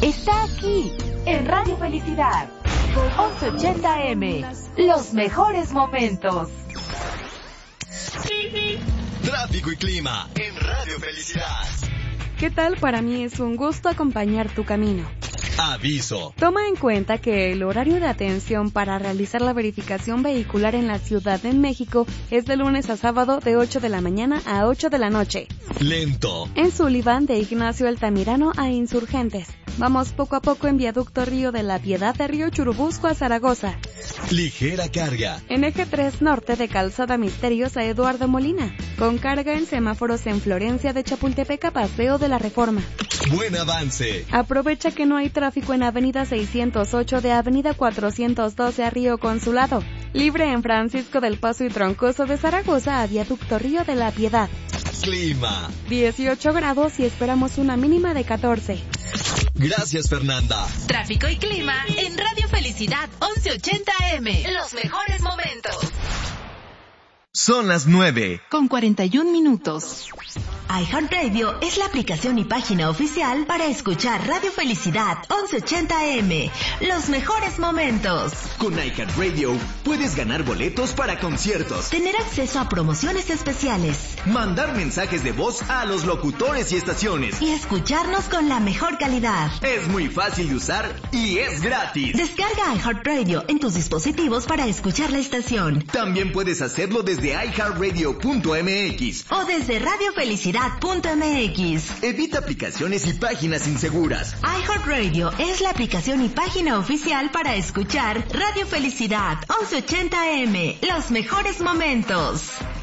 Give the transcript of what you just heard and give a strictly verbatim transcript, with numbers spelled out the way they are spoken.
está aquí, en Radio Felicidad, once ochenta A M, los mejores momentos. Tráfico y clima en Radio Felicidad. ¿Qué tal? Para mí es un gusto acompañar tu camino. Aviso. Toma en cuenta que el horario de atención para realizar la verificación vehicular en la Ciudad de México es de lunes a sábado de ocho de la mañana a ocho de la noche. Lento. En Sullivan de Ignacio Altamirano a Insurgentes. Vamos poco a poco en Viaducto Río de la Piedad de Río Churubusco a Zaragoza. Ligera carga. En Eje tres Norte de Calzada Misterios a Eduardo Molina. Con carga en semáforos en Florencia de Chapultepec a Paseo de la Reforma. Buen avance. Aprovecha que no hay tráfico en Avenida seiscientos ocho de Avenida cuatrocientos doce a Río Consulado. Libre en Francisco del Paso y Troncoso de Zaragoza a Viaducto Río de la Piedad. Clima. dieciocho grados y esperamos una mínima de catorce. Gracias, Fernanda. Tráfico y clima en Radio Felicidad once ochenta A M. Los mejores momentos. Son las nueve. Con cuarenta y un minutos. iHeartRadio es la aplicación y página oficial para escuchar Radio Felicidad once ochenta A M. Los mejores momentos. Con iHeartRadio puedes ganar boletos para conciertos, Tener acceso a promociones especiales mandar mensajes de voz a los locutores y estaciones. y escucharnos con la mejor calidad. Es muy fácil de usar y es gratis. Descarga iHeartRadio en tus dispositivos para escuchar la estación. También puedes hacerlo desde i heart radio punto m x O desde radio felicidad punto m x. Evita aplicaciones y páginas inseguras. iHeartRadio es la aplicación y página oficial para escuchar Radio Felicidad once ochenta A M. Los mejores momentos.